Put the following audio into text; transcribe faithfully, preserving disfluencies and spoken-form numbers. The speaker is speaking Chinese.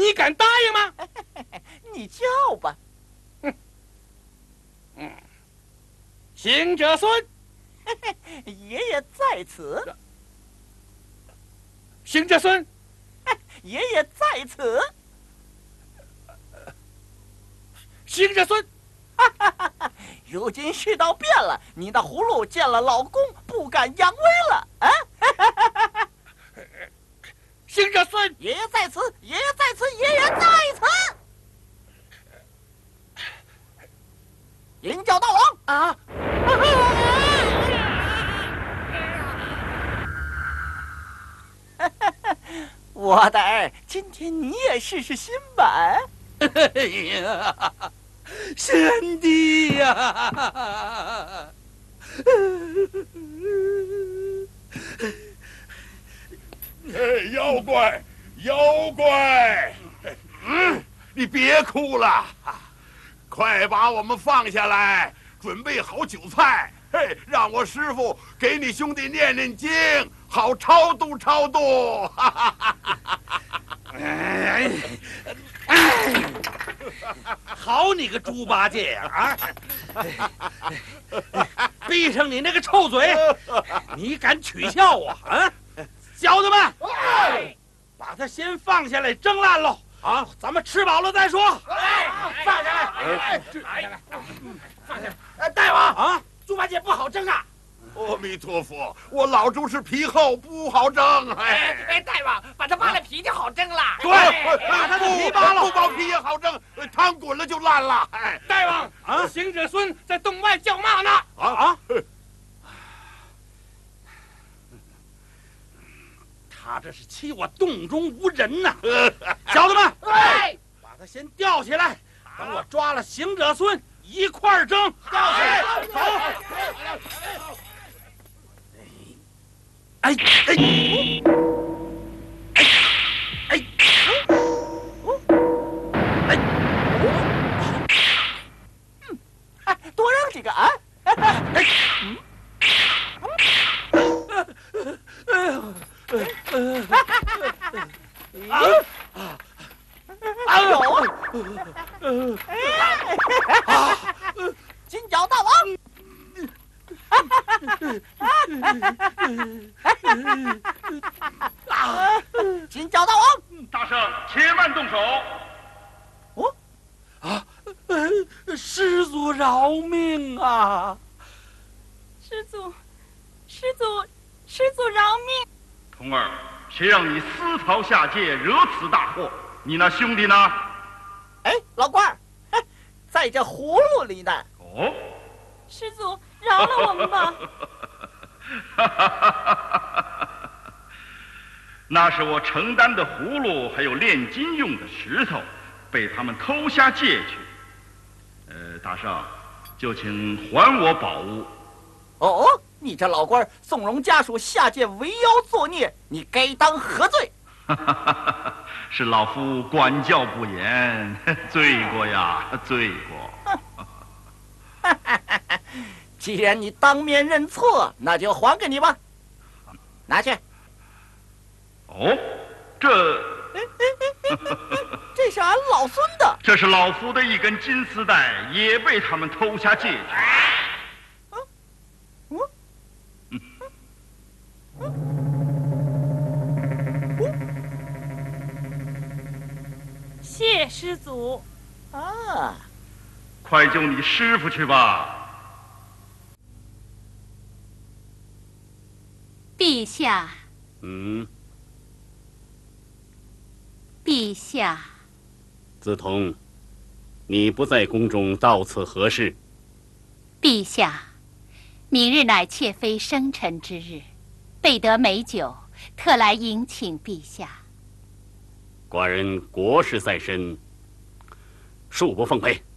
你敢答应吗？ 你叫吧。 嗯嗯，行者孙， 爷爷在此。 行者孙， 爷爷在此。 行者孙。 如今世道变了，你的葫芦见了老公不敢扬威了啊！ 行者孙， 爷爷在此，爷爷在此，爷爷在此。迎教大王啊！ 我的儿，今天你也试试新版。 哎呀，贤弟呀！ 哎，妖怪，妖怪，嗯，你别哭了，快把我们放下来，准备好酒菜，嘿，让我师傅给你兄弟念念经，好超度超度。哈哈哈哈哎哎！好你个猪八戒呀！啊！闭上你那个臭嘴！你敢取笑我啊？小子们，把他先放下来蒸烂喽！啊，咱们吃饱了再说。 哎，放下来！哎，放下来！放下来！哎，大王啊，猪八戒不好蒸啊！ 阿弥陀佛，我老猪是皮厚，不好蒸。 哎哎，大王，把它扒了皮就好蒸了。 对，把它的皮扒了，不剥皮也好蒸，汤滚了就烂了。哎， 大王啊，行者孙在洞外叫骂呢。 啊啊！ 他这是欺我洞中无人呐！小子们， 哎， 把他先吊起来，等我抓了行者孙一块儿蒸。 吊起来， 走。哎哎哎哎哎！ 嗯，哎，多扔几个啊！哎嗯。 哎呦！啊！ 哎呦！啊！金角大王！金角大王！ 大圣，且慢动手！ 哦， 啊！师祖饶命啊！ 师祖，师祖，师祖饶命！ 童儿，谁让你私逃下界，惹此大祸？你那兄弟呢？ 哎，老官儿，在这葫芦里呢。 哦， 师祖，饶了我们吧！ 那是我承担的葫芦，还有炼金用的石头，被他们偷下界去。呃，大圣，就请还我宝物。 哦，你这老官纵容家属下界为妖作孽，你该当何罪？ 是老夫管教不严，罪过呀，罪过。 既然你当面认错，那就还给你吧，拿去。 哦，这这是俺老孙的。 这是老夫的一根金丝带，也被他们偷下界去。 谢师祖。 啊！ 快救你师傅去吧。 陛下。 嗯。 陛下。 梓潼，你不在宫中，到此何事？ 陛下，明日乃妾妃生辰之日，备得美酒，特来迎请陛下。 寡人国事在身，恕不奉陪。